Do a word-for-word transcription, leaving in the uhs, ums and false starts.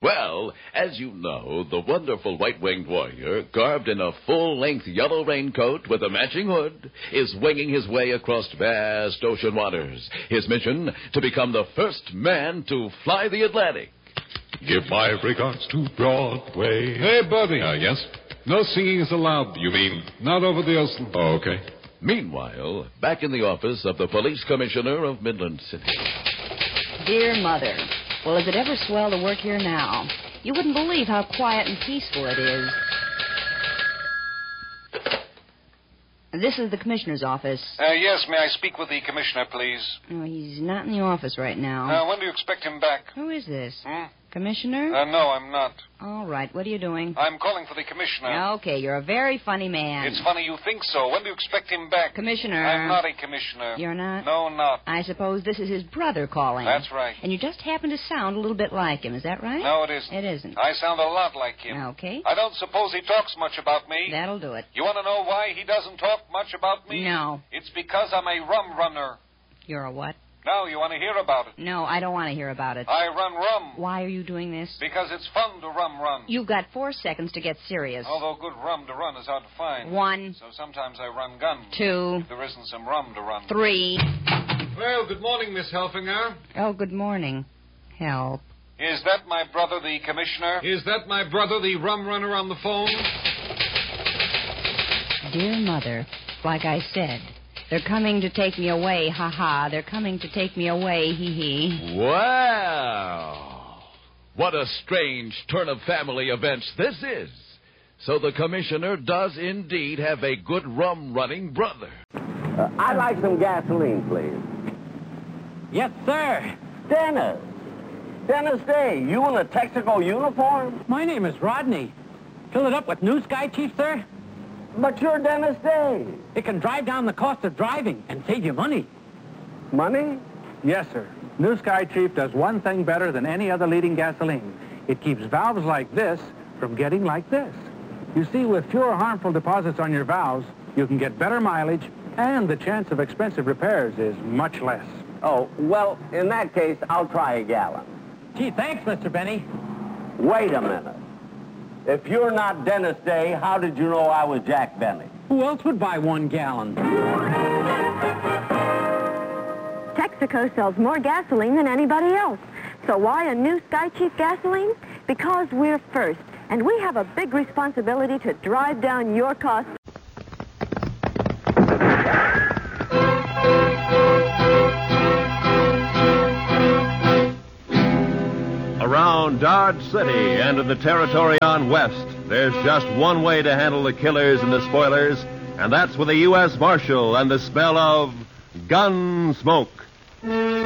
Well, as you know, the wonderful white-winged warrior, garbed in a full-length yellow raincoat with a matching hood, is winging his way across vast ocean waters. His mission, to become the first man to fly the Atlantic. Give my regards to Broadway. Hey, Bubby. Uh, yes? No singing is allowed. You mean? Not over the ocean. Oh, okay. Meanwhile, back in the office of the police commissioner of Midland City. Dear Mother, well, is it ever swell to work here now? You wouldn't believe how quiet and peaceful it is. This is the commissioner's office. Uh, yes, may I speak with the commissioner, please? Oh, he's not in the office right now. Uh, when do you expect him back? Who is this? Hmm? Commissioner? Uh, no, I'm not. All right, what are you doing? I'm calling for the commissioner. Okay, you're a very funny man. It's funny you think so. When do you expect him back? Commissioner. I'm not a commissioner. You're not? No, not. I suppose this is his brother calling. That's right. And you just happen to sound a little bit like him, is that right? No, it isn't. It isn't. I sound a lot like him. Okay. I don't suppose he talks much about me. That'll do it. You want to know why he doesn't talk much about me? No. It's because I'm a rum runner. You're a what? Now, you want to hear about it? No, I don't want to hear about it. I run rum. Why are you doing this? Because it's fun to rum run. You've got four seconds to get serious. Although good rum to run is hard to find. One. So sometimes I run gun. Two. If there isn't some rum to run. Three. Well, good morning, Miss Helfinger. Oh, good morning. Help. Is that my brother, the commissioner? Is that my brother, the rum runner on the phone? Dear Mother, like I said, they're coming to take me away, ha-ha. They're coming to take me away, hee-hee. Wow! What a strange turn of family events this is. So the commissioner does indeed have a good rum-running brother. Uh, I'd like some gasoline, please. Yes, sir. Dennis. Dennis Day, you in a Texaco uniform? My name is Rodney. Fill it up with New Sky, Chief, sir? But you're Dennis Day. It can drive down the cost of driving and save you money. Money? Yes, sir. New Sky Chief does one thing better than any other leading gasoline. It keeps valves like this from getting like this. You see, with fewer harmful deposits on your valves, you can get better mileage, and the chance of expensive repairs is much less. Oh, well, in that case, I'll try a gallon. Gee, thanks, Mister Benny. Wait a minute. If you're not Dennis Day, how did you know I was Jack Benny? Who else would buy one gallon? Texaco sells more gasoline than anybody else. So why a New Sky Chief gasoline? Because we're first, and we have a big responsibility to drive down your costs. Around Dodge City and in the territory on West, there's just one way to handle the killers and the spoilers, and that's with a U S Marshal and the smell of gun smoke.